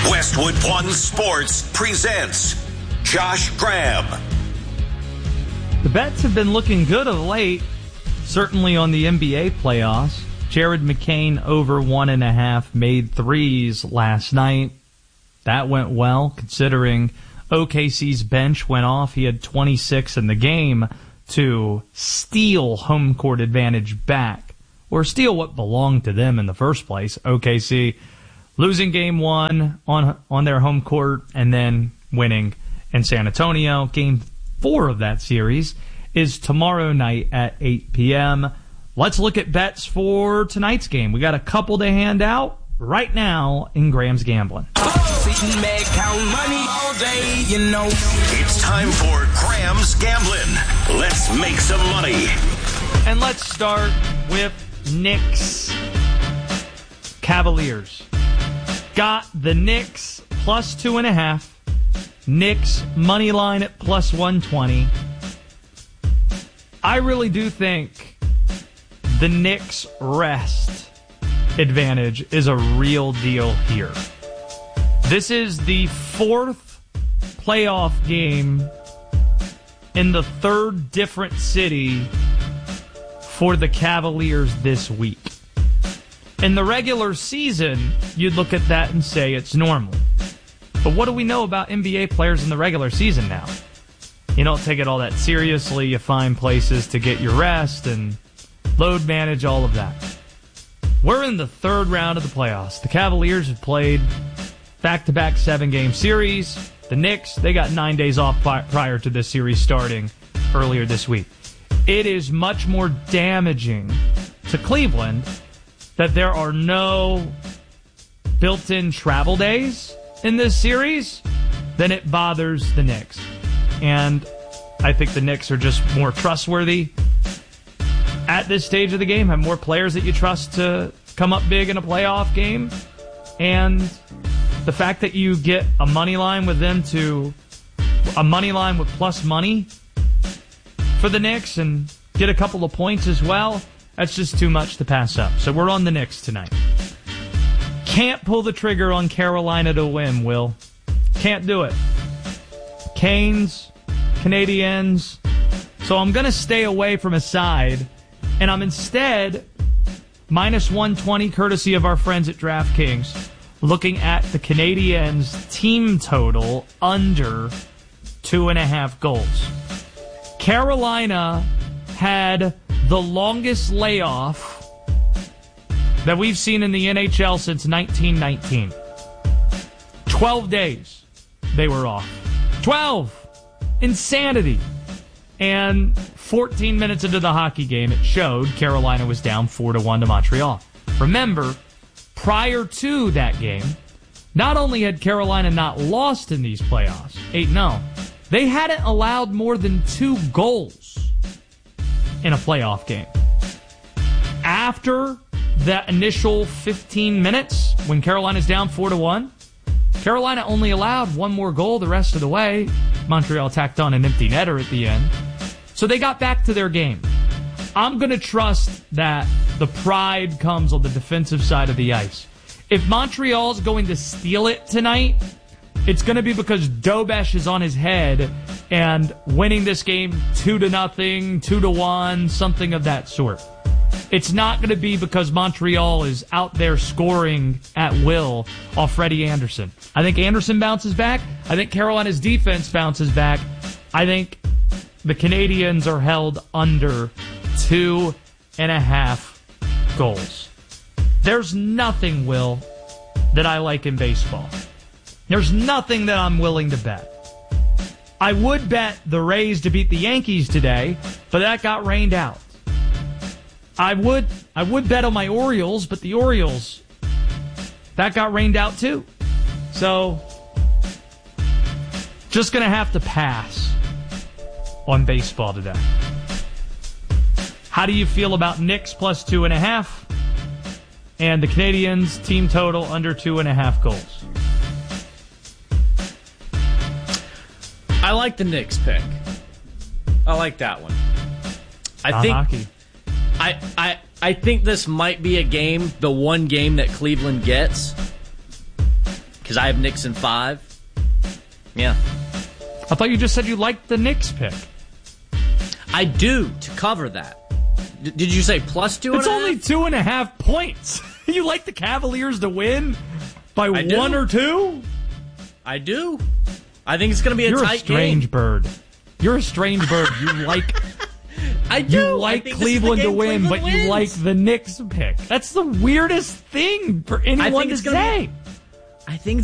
Westwood One Sports presents Josh Graham. The bets have been looking good of late, certainly on the NBA playoffs. Jared McCain over 1.5 made threes last night. That went well, considering OKC's bench went off. He had 26 in the game to steal home court advantage back, or steal what belonged to them in the first place. OKC losing game one on their home court and then winning in San Antonio. Game 4 of that series is tomorrow night at 8 p.m. Let's look at bets for tonight's game. We got a couple to hand out right now in Graham's Gambling. It's time for Graham's Gambling. Let's make some money. And let's start with Knicks Cavaliers. Got the Knicks plus 2.5. Knicks money line at plus 120. I really do think the Knicks rest advantage is a real deal here. This is the 4th playoff game in the 3rd different city for the Cavaliers this week. In the regular season, you'd look at that and say it's normal. But what do we know about NBA players in the regular season now? You don't take it all that seriously. You find places to get your rest and load manage, all of that. We're in the 3rd round of the playoffs. The Cavaliers have played back-to-back 7-game series. The Knicks, they got 9 days off prior to this series starting earlier this week. It is much more damaging to Cleveland that there are no built-in travel days in this series than it bothers the Knicks. And I think the Knicks are just more trustworthy at this stage of the game, have more players that you trust to come up big in a playoff game. And the fact that you get a money line with them to a money line with plus money for the Knicks and get a couple of points as well, that's just too much to pass up. So we're on the Knicks tonight. Can't pull the trigger on Carolina to win, Will. Can't do it. Canes, Canadiens. So I'm going to stay away from a side, and I'm instead minus 120, courtesy of our friends at DraftKings, looking at the Canadiens' team total under 2.5 goals. Carolina had the longest layoff that we've seen in the NHL since 1919. 12 days they were off. 12! Insanity. And 14 minutes into the hockey game, it showed Carolina was down 4-1 to Montreal. Remember, prior to that game, not only had Carolina not lost in these playoffs, 8-0, they hadn't allowed more than 2 goals in a playoff game. After that initial 15 minutes, when Carolina's down 4-1, Carolina only allowed 1 more goal the rest of the way. Montreal tacked on an empty netter at the end. So they got back to their game. I'm going to trust that the pride comes on the defensive side of the ice. If Montreal's going to steal it tonight, it's going to be because Dobesh is on his head and winning this game 2-0, 2-1, something of that sort. It's not going to be because Montreal is out there scoring at will off Freddie Anderson. I think Anderson bounces back. I think Carolina's defense bounces back. I think the Canadiens are held under 2.5 goals. There's nothing, Will, that I like in baseball. There's nothing that I'm willing to bet. I would bet the Rays to beat the Yankees today, but that got rained out. I would bet on my Orioles, but the Orioles, that got rained out too. So, just going to have to pass on baseball today. How do you feel about Knicks plus 2.5 and the Canadiens team total under 2.5 goals? I like the Knicks pick. I like that one. I think this might be the one game that Cleveland gets. Because I have Knicks in 5. Yeah. I thought you just said you liked the Knicks pick. I do, to cover that. Did you say plus 2.5? It's only 2.5 points. You like the Cavaliers to win by 1 or 2? I do. I think it's going to be a tight game. You're a strange bird. You're a strange bird. You like... I do. You like Cleveland to win, but you like the Knicks pick. That's the weirdest thing for anyone to say. I think